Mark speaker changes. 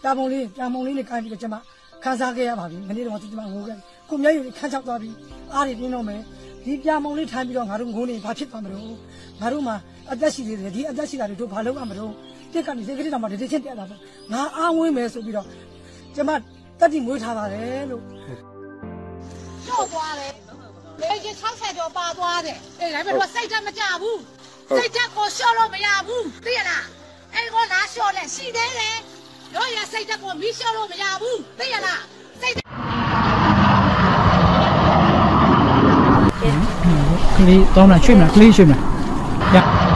Speaker 1: ပြာမုံလေးနဲ့ကိုင်းပြီးတော့ကျမခန်းစားခဲ့ရပါပြီမနေ့တော့ကျမငိုခဲ့ကိုမျက်ရည်ခန်းချောက်သွားပြီးအားတွေပြင်းတော့မယ်ဒီပြာမုံလေးထိုင်ပြီးတော့ငါတို့ငိုနေဘာဖြစ်သွားမလို့ငါတို့မှာအသက်ရှိသေးတယ်ဒီအသက်ရှိတာတွေတို့ဘာလုပ်ရမလို့တက်ကနေစိတ်ကလေးတောင်မှဒီချင်းတက်လာပေါ့ငါအားဝင်းမယ်ဆိုပြီးတော့ကျမတက်တိမွေးထားပါတယ်လို့
Speaker 2: ကျော်သွားတယ်လေကြီး60ကျော်ပါသွားတယ်အေးဒါပေမဲ့စိတ်ဓာတ်မကြဘူးစိတ်ဓာတ်ကိုလျှော့လို့မရဘူးသိရလားအဲ့ကိုလာလျှော့လဲရှိသေးတယ်တို့ရစိတ်ဓာတ်ကိုမီးလျှော့လို့မရဘူးသိရလားစိတ်
Speaker 3: ကလေးတောင်းလာရွှေ့မလားကလေးရွှေ့မလား